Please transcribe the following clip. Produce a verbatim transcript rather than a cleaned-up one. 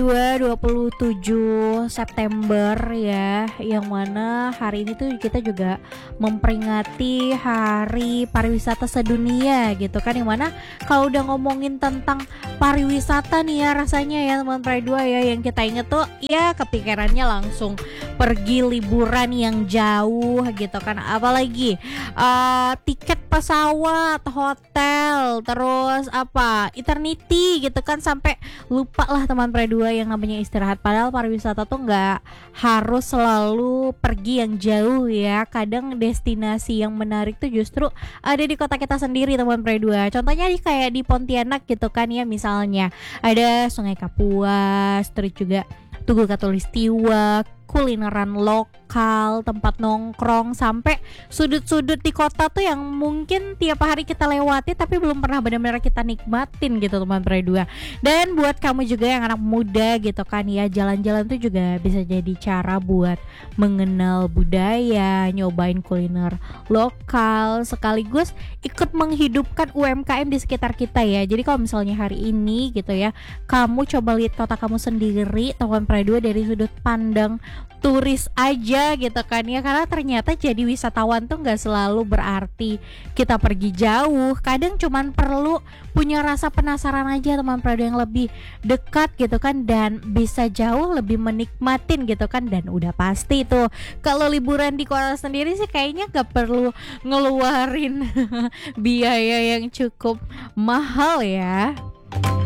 dua puluh tujuh September ya, yang mana hari ini tuh kita juga memperingati Hari Pariwisata Sedunia gitu kan, yang mana kalau udah ngomongin tentang pariwisata nih ya, rasanya ya teman Pride dua ya, yang kita inget tuh ya kepikirannya langsung pergi liburan yang jauh gitu kan, apalagi uh, tiket pesawat, hotel, terus apa eternity gitu kan, sampai lupa lah teman Pride dua yang namanya istirahat. Padahal pariwisata tuh nggak harus selalu pergi yang jauh ya, kadang destinasi yang menarik tuh justru ada di kota kita sendiri teman Pride dua. Contohnya di kayak di Pontianak gitu kan ya, misalnya ada Sungai Kapuas, terus juga Tugu Katulistiwa, kulineran lokal, tempat nongkrong, sampai sudut-sudut di kota tuh yang mungkin tiap hari kita lewati tapi belum pernah benar-benar kita nikmatin gitu teman Pride dua. Dan buat kamu juga yang anak muda gitu kan ya, jalan-jalan tuh juga bisa jadi cara buat mengenal budaya, nyobain kuliner lokal, sekaligus ikut menghidupkan U M K M di sekitar kita ya. Jadi kalau misalnya hari ini gitu ya, kamu coba lihat kota kamu sendiri teman Pride dua dari sudut pandang turis aja gitu kan ya, karena ternyata jadi wisatawan tuh nggak selalu berarti kita pergi jauh. Kadang cuman perlu punya rasa penasaran aja teman Pride yang lebih dekat gitu kan, dan bisa jauh lebih menikmatin gitu kan. Dan udah pasti tuh kalau liburan di kota sendiri sih kayaknya nggak perlu ngeluarin biaya yang cukup mahal ya.